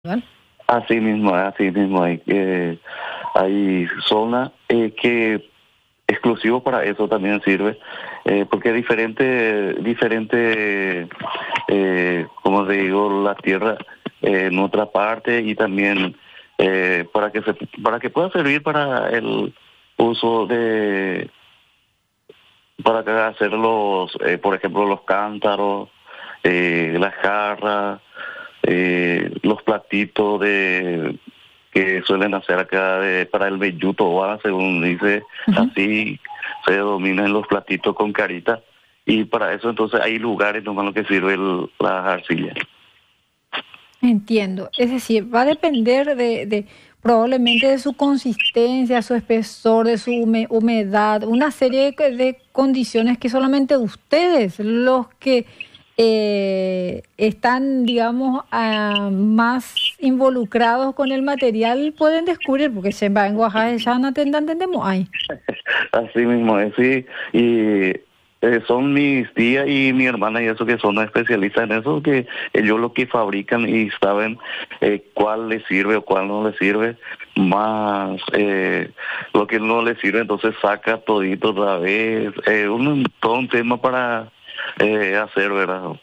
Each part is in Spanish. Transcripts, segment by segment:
¿verdad? Así mismo hay zona que exclusivo para eso también sirve, porque diferente, como te digo, la tierra en otra parte y también para que pueda servir para el uso para hacer por ejemplo, los cántaros, las jarras, los platitos que suelen hacer acá para el velluto o según dice, Ujú. así se denominan los platitos con carita, y para eso entonces hay lugares nomás lo que sirve la arcilla. Entiendo. Es decir, va a depender de probablemente de su consistencia, su espesor, de su humedad, una serie de condiciones que solamente ustedes, los que están, digamos, más involucrados con el material, pueden descubrir, porque se va en Oaxaca, ya no entendemos ahí. Así mismo es, sí, y son mis tías y mi hermana y eso que son especialistas en eso, que ellos lo que fabrican y saben cuál les sirve o cuál no les sirve, más lo que no les sirve, entonces saca todito otra vez, todo un tema para hacer, ¿verdad?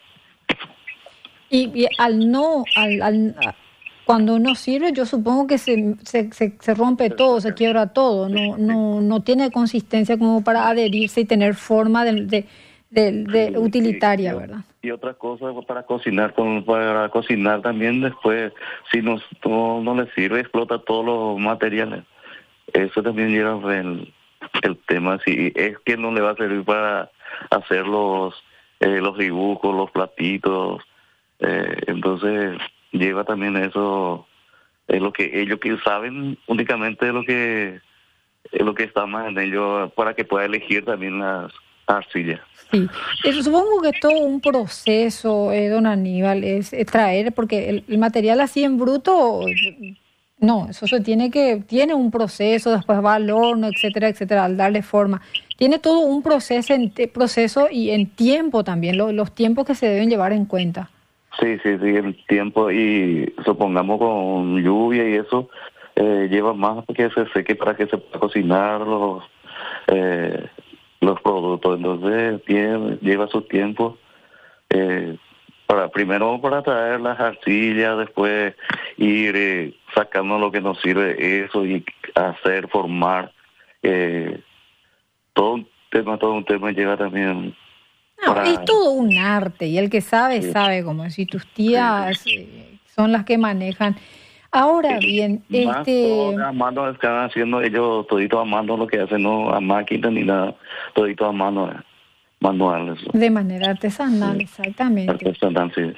Y al no, cuando no sirve, yo supongo que se rompe todo, se quiebra todo, no tiene consistencia como para adherirse y tener forma de Sí, utilitaria, ¿verdad? y otra cosa para cocinar, para cocinar también después, si no le sirve, explota todos los materiales. Eso también lleva el tema, si es que no le va a servir para hacer los dibujos, los platitos, entonces lleva también eso, es lo que ellos que saben únicamente es lo que está más en ellos para que pueda elegir también las arcillas. Sí, supongo que todo un proceso, don Aníbal, es traer, porque el material así en bruto, no, eso tiene un proceso, después va al horno, etcétera, etcétera, al darle forma. Tiene todo un proceso, proceso y en tiempo también, los tiempos que se deben llevar en cuenta. Sí, el tiempo y supongamos con lluvia y eso lleva más que se seque para que se pueda cocinar eh, los productos, entonces lleva su tiempo primero para traer las arcillas, después ir sacando lo que nos sirve eso y hacer, formar, eh, todo un tema lleva también No, es para... todo un arte y el que sabe, Sí, sabe, como si tus sí. tías son las que manejan. Ahora bien, Más todo a mano están haciendo ellos, todito a mano lo que hacen, no a máquina ni nada, todito a mano, manual eso. de manera artesanal, Sí, exactamente. artesanal, sí.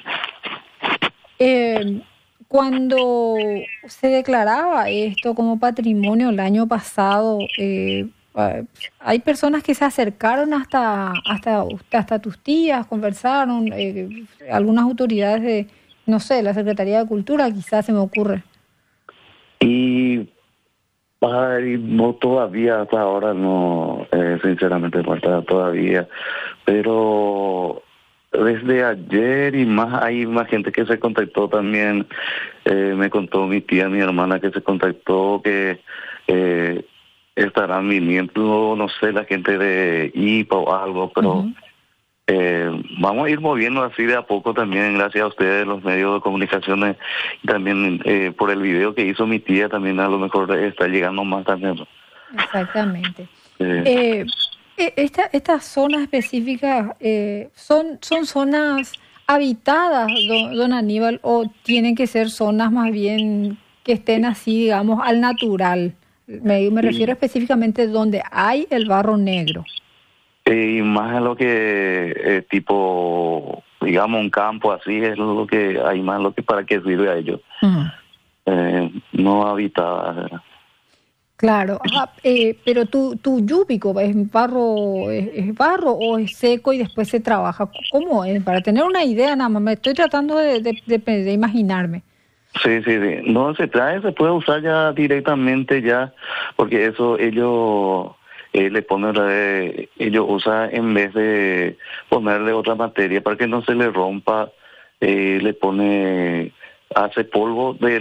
Eh, Cuando se declaraba esto como patrimonio el año pasado, hay personas que se acercaron hasta tus tías, conversaron, algunas autoridades de, no sé, la Secretaría de Cultura, quizás se me ocurre. Y, ay, no todavía, hasta ahora no, sinceramente falta todavía, pero desde ayer y más hay más gente que se contactó también, me contó mi tía, mi hermana que se contactó, que eh, estarán viniendo, no sé, la gente de IPA o algo, pero Ujú. vamos a ir moviendo así de a poco también, gracias a ustedes, los medios de comunicaciones, y también por el video que hizo mi tía, también a lo mejor está llegando más también. Exactamente. Eh, Eh, estas zonas específicas son zonas habitadas, don Aníbal, o tienen que ser zonas más bien que estén así, digamos, al natural. Me refiero y, específicamente donde hay el barro negro. y más a lo que tipo, digamos, un campo así, es lo que hay más lo que para qué sirve a ellos. Ujú. No habitada. Claro, ajá, pero tu yúbico es barro o es seco y después se trabaja. ¿Cómo es? Para tener una idea, nada más, me estoy tratando de imaginarme. Sí. No se puede usar ya directamente ya, porque eso ellos le ponen, ellos usan en vez de ponerle otra materia para que no se le rompa, le pone hace polvo de